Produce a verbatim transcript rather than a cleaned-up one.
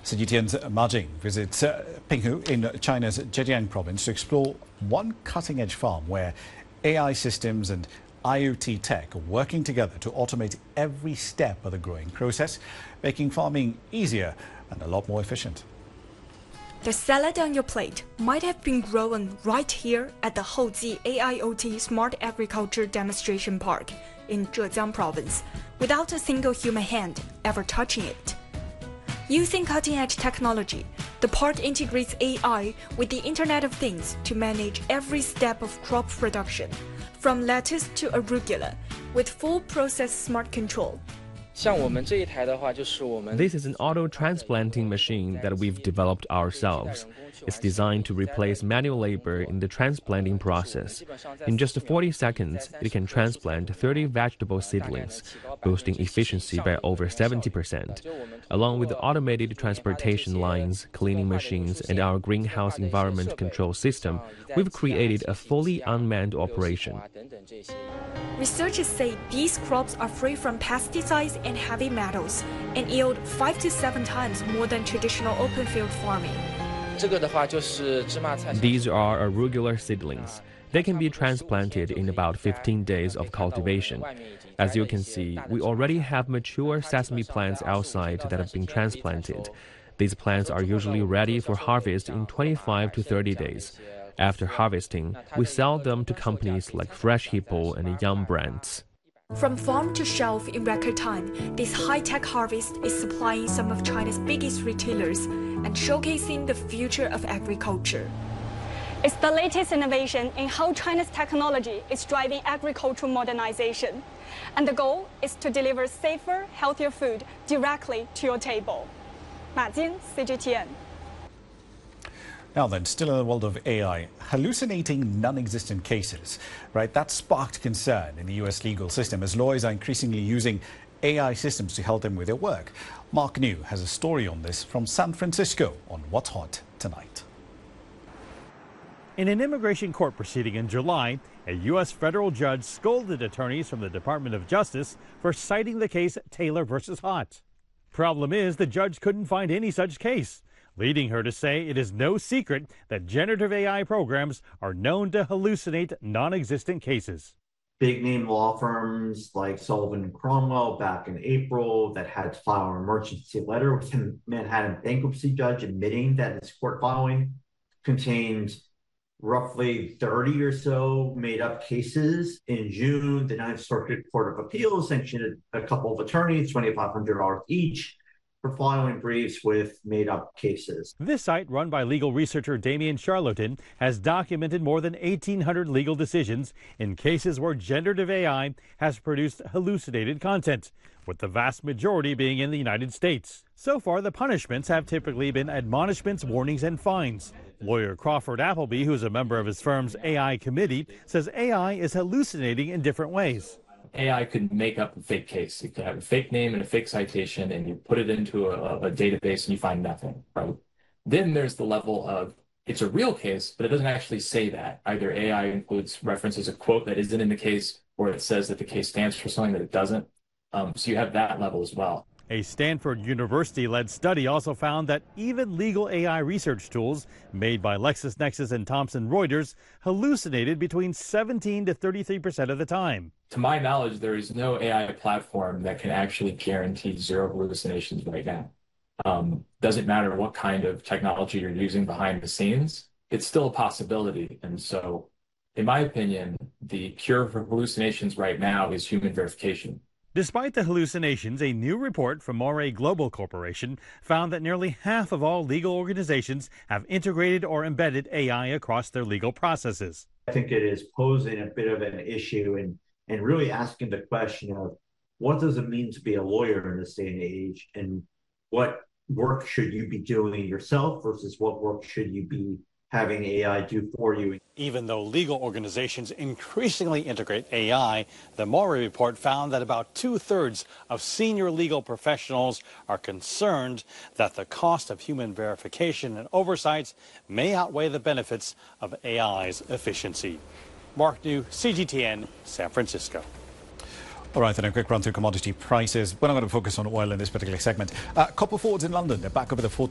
C G T N's Ma Jing visits uh, Pinghu in China's Zhejiang province to explore one cutting-edge farm where A I systems and I O T tech are working together to automate every step of the growing process, making farming easier and a lot more efficient. The salad on your plate might have been grown right here at the Houji A I O T Smart Agriculture Demonstration Park in Zhejiang province, without a single human hand ever touching it. Using cutting-edge technology, the park integrates A I with the Internet of Things to manage every step of crop production, from lettuce to arugula, with full process smart control. This is an auto-transplanting machine that we've developed ourselves. It's designed to replace manual labor in the transplanting process. In just forty seconds, it can transplant thirty vegetable seedlings, boosting efficiency by over seventy percent. Along with the automated transportation lines, cleaning machines, and our greenhouse environment control system, we've created a fully unmanned operation. Researchers say these crops are free from pesticides and heavy metals and yield five to seven times more than traditional open field farming. These are arugula seedlings. They can be transplanted in about fifteen days of cultivation. As you can see, we already have mature sesame plants outside that have been transplanted. These plants are usually ready for harvest in twenty-five to thirty days. After harvesting, we sell them to companies like Fresh Hippo and Yum Brands. From farm to shelf in record time, this high-tech harvest is supplying some of China's biggest retailers and showcasing the future of agriculture. It's the latest innovation in how China's technology is driving agricultural modernization. And the goal is to deliver safer, healthier food directly to your table. Ma Jing, C G T N. Now then, still in the world of A I, hallucinating non-existent cases, right? That sparked concern in the U S legal system as lawyers are increasingly using A I systems to help them with their work. Mark New has a story on this from San Francisco on What's Hot Tonight. In an immigration court proceeding in July, a U S federal judge scolded attorneys from the Department of Justice for citing the case Taylor versus Hott. Problem is, the judge couldn't find any such case, leading her to say it is no secret that generative A I programs are known to hallucinate non-existent cases. Big name law firms like Sullivan and Cromwell back in April that had to file an emergency letter with a Manhattan bankruptcy judge admitting that its court filing contained roughly thirty or so made up cases. In June, the Ninth Circuit Court of Appeals sanctioned a couple of attorneys, twenty-five hundred dollars each, for filing briefs with made-up cases. This site, run by legal researcher Damien Charlton, has documented more than eighteen hundred legal decisions in cases where generative A I has produced hallucinated content, with the vast majority being in the United States. So far, the punishments have typically been admonishments, warnings, and fines. Lawyer Crawford Appleby, who's a member of his firm's A I committee, says A I is hallucinating in different ways. A I could make up a fake case. It could have a fake name and a fake citation, and you put it into a, a database and you find nothing, right? Then there's the level of it's a real case, but it doesn't actually say that. Either A I includes references a quote that isn't in the case, or it says that the case stands for something that it doesn't. Um, so you have that level as well. A Stanford University-led study also found that even legal A I research tools made by LexisNexis and Thomson Reuters hallucinated between seventeen to thirty-three percent of the time. To my knowledge, there is no A I platform that can actually guarantee zero hallucinations right now. Um, doesn't matter what kind of technology you're using behind the scenes, it's still a possibility. And so, in my opinion, the cure for hallucinations right now is human verification. Despite the hallucinations, a new report from Moray Global Corporation found that nearly half of all legal organizations have integrated or embedded A I across their legal processes. I think it is posing a bit of an issue and, and really asking the question of what does it mean to be a lawyer in this day and age, and what work should you be doing yourself versus what work should you be having A I do for you. Even though legal organizations increasingly integrate A I, the Moray report found that about two-thirds of senior legal professionals are concerned that the cost of human verification and oversights may outweigh the benefits of A I's efficiency. Mark New, C G T N, San Francisco. All right, then a quick run through commodity prices. We're not going to focus on oil in this particular segment. Uh, copper forwards in London, they're back over the four